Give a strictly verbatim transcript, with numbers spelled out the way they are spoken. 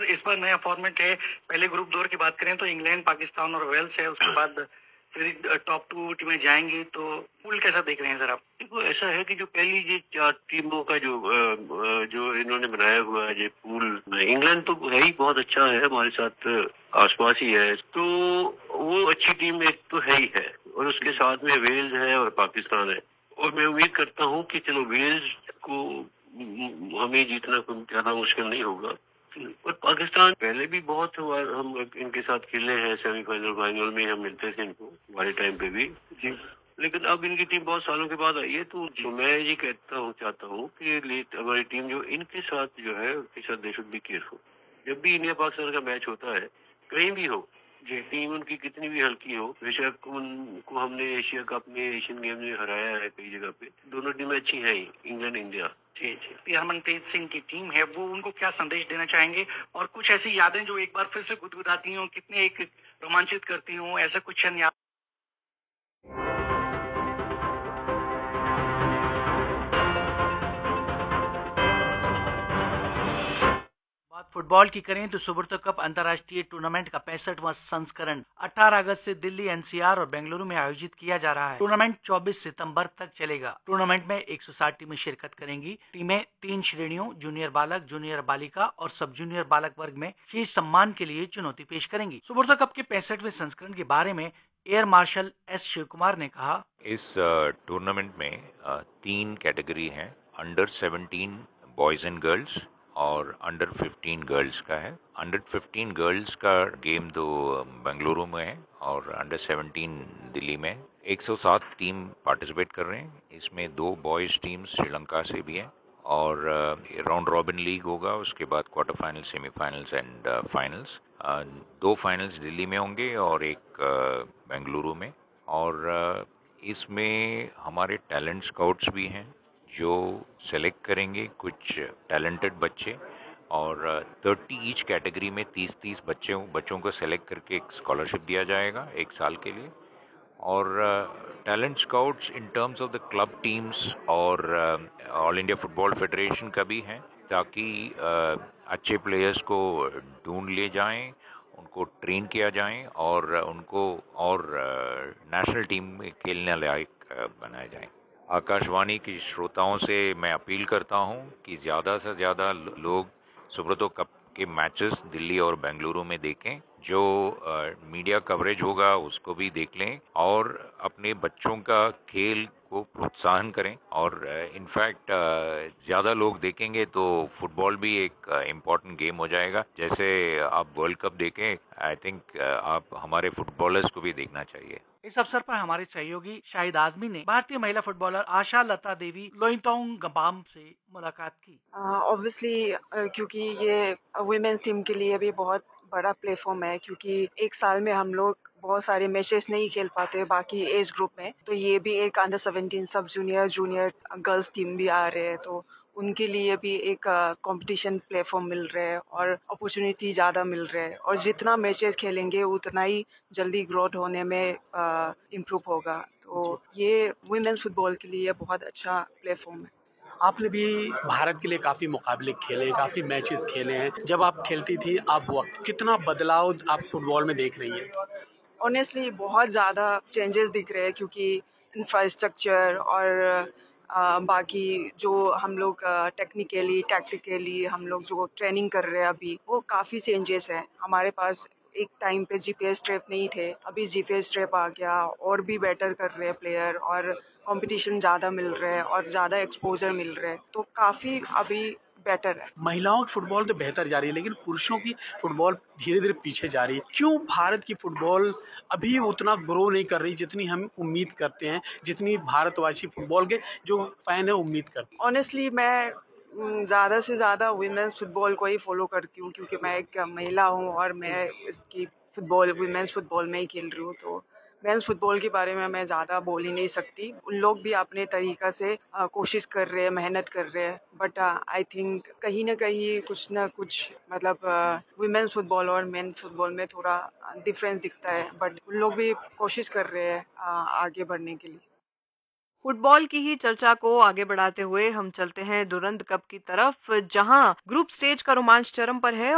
इस बार नया फॉर्मेट है। पहले ग्रुप दौर की बात करें तो इंग्लैंड, पाकिस्तान और वेल्स है, उसके बाद फिर टॉप टू टीमें जाएंगी। तो पूल कैसा देख रहे हैं सर आप? देखो, ऐसा है कि जो पहली ये चार टीमों का जो अ, अ, जो इन्होंने बनाया हुआ है ये पूल, इंग्लैंड तो है ही बहुत अच्छा है, हमारे साथ आसपास ही है, तो वो अच्छी टीम एक तो है ही है, और उसके साथ में वेल्स है और पाकिस्तान है। और मैं उम्मीद करता हूँ कि चलो वेल्स को हमें जीतना कोई ज्यादा मुश्किल नहीं होगा। और पाकिस्तान पहले भी बहुत बार हम इनके साथ खेले हैं, सेमीफाइनल फाइनल में हम मिलते थे इनको हमारे टाइम पे भी जी। लेकिन अब इनकी टीम बहुत सालों के बाद आई है, तो, तो मैं ये कहता हूँ चाहता हूँ कि हमारी टीम जो इनके साथ जो है उनके साथ दे शुड बी केयरफुल। जब भी इंडिया पाकिस्तान का मैच होता है कहीं भी हो, जी, टीम उनकी कितनी भी हल्की हो, बेशक उनको हमने एशिया कप में, एशियन गेम में हराया है कई जगह पे, दोनों टीमें अच्छी हैं ही, इंग्लैंड इंडिया। जी जी, हरमनप्रीत सिंह की टीम है, वो उनको क्या संदेश देना चाहेंगे? और कुछ ऐसी यादें जो एक बार फिर से गुदगुदाती हो, कितने एक रोमांचित करती हो, ऐसा कुछ याद? बात फुटबॉल की करें तो सुब्रतो कप अंतर्राष्ट्रीय टूर्नामेंट का पैंसठवां संस्करण अठारह अगस्त से दिल्ली, एनसीआर और बेंगलुरु में आयोजित किया जा रहा है। टूर्नामेंट चौबीस सितंबर तक चलेगा। टूर्नामेंट में एक सौ साठ टीमें शिरकत करेंगी। टीमें तीन श्रेणियों जूनियर बालक, जूनियर बालिका और सब जूनियर बालक वर्ग में शीर्ष सम्मान के लिए चुनौती पेश करेंगी। सुब्रतो कप के पैंसठवें संस्करण के बारे में air marshal S Shiv Kumar ने कहा, इस टूर्नामेंट में तीन कैटेगरी हैं, under seventeen boys and girls और अंडर फिफ्टीन गर्ल्स का है। अंडर फिफ्टीन गर्ल्स का गेम तो बेंगलुरु में है और अंडर सेवनटीन दिल्ली में। एक सौ सात टीम पार्टिसिपेट कर रहे हैं। इसमें दो बॉयज़ टीम श्रीलंका से भी हैं और राउंड रॉबिन लीग होगा, उसके बाद quarter final, semifinals and finals. दो फाइनल्स दिल्ली में होंगे और एक बेंगलुरु में। और इसमें हमारे टैलेंट स्काउट्स भी हैं जो सेलेक्ट करेंगे कुछ टैलेंटेड बच्चे, और तीस ईच कैटेगरी में तीस तीस बच्चों बच्चों को सेलेक्ट करके एक स्कॉलरशिप दिया जाएगा एक साल के लिए। और talent scouts in terms of the club teams और ऑल इंडिया फुटबॉल फेडरेशन का भी है, ताकि uh, अच्छे प्लेयर्स को ढूंढ लिए जाएं, उनको ट्रेन किया जाए और उनको और नेशनल टीम में खेलने लायक बनाया जाए। आकाशवाणी की श्रोताओं से मैं अपील करता हूं कि ज़्यादा से ज़्यादा लोग सुब्रतो कप के मैचेस दिल्ली और बेंगलुरु में देखें। जो आ, मीडिया कवरेज होगा उसको भी देख लें और अपने बच्चों का खेल को प्रोत्साहन करें। और इनफैक्ट ज़्यादा लोग देखेंगे तो फुटबॉल भी एक इम्पॉर्टेंट गेम हो जाएगा। जैसे आप वर्ल्ड कप देखें, आई थिंक आप हमारे फुटबॉलर्स को भी देखना चाहिए। इस अवसर पर हमारे सहयोगी शाहिद आजमी ने भारतीय महिला फुटबॉलर आशा लता देवी लोइंगटोंग गबाम से मुलाकात की। ऑब्वियसली uh, uh, क्योंकि ये वुमेन्स टीम के लिए भी बहुत बड़ा प्लेटफॉर्म है, क्योंकि एक साल में हम लोग बहुत सारे मैचेस नहीं खेल पाते बाकी एज ग्रुप में, तो ये भी एक अंडर सेवेंटीन सब जूनियर जूनियर गर्ल्स टीम भी आ रहे हैं, तो उनके लिए भी एक कंपटीशन uh, प्लेटफॉर्म मिल रहा है और अपॉर्चुनिटी ज़्यादा मिल रहा है। और जितना मैचेस खेलेंगे उतना ही जल्दी ग्रोथ होने में इम्प्रूव uh, होगा। तो ये वुमेन्स फुटबॉल के लिए बहुत अच्छा प्लेटफॉर्म है। आपने भी भारत के लिए काफी मुकाबले खेले, काफी मैचेस खेले हैं। जब आप खेलती थी आप वक्त कितना बदलाव आप फुटबॉल में देख रही हैं? ऑनेस्टली बहुत ज़्यादा चेंजेस दिख रहे हैं, क्योंकि इंफ्रास्ट्रक्चर और आ, बाकी जो हम लोग टेक्निकली टैक्टिकली हम लोग जो ट्रेनिंग कर रहे हैं अभी, वो काफ़ी चेंजेस हैं। हमारे पास एक टाइम पे जीपीएस ट्रैप नहीं थे, अभी जीपीएस ट्रैप आ गया और भी बेटर कर रहे हैं प्लेयर, और कंपटीशन ज़्यादा मिल रहा है और ज़्यादा एक्सपोजर मिल रहा है, तो काफ़ी अभी बेटर है। महिलाओं की फुटबॉल तो बेहतर जा रही है, लेकिन पुरुषों की फुटबॉल धीरे धीरे पीछे जा रही है। क्यों भारत की फुटबॉल अभी उतना ग्रो नहीं कर रही जितनी हम उम्मीद करते हैं, जितनी भारतवासी फुटबॉल के जो फैन है उम्मीद करते हैं? ऑनेस्टली मैं ज़्यादा से ज़्यादा वुमेन्स फुटबॉल को ही फॉलो करती हूँ, क्योंकि मैं एक महिला हूँ और मैं इसकी फुटबॉल वुमेन्स फुटबॉल में ही खेल रही हूँ, तो मेंस फुटबॉल के बारे में मैं ज़्यादा बोल ही नहीं सकती। उन लोग भी अपने तरीक़ा से आ, कोशिश कर रहे हैं, मेहनत कर रहे हैं, बट आई थिंक कहीं ना कहीं कुछ ना कुछ मतलब वुमेन्स फुटबॉल और मेंस फुटबॉल में थोड़ा डिफरेंस दिखता है, बट उन लोग भी कोशिश कर रहे हैं आ, आगे बढ़ने के लिए। फुटबॉल की ही चर्चा को आगे बढ़ाते हुए हम चलते हैं दुरंत कप की तरफ, जहां ग्रुप स्टेज का रोमांच चरम पर है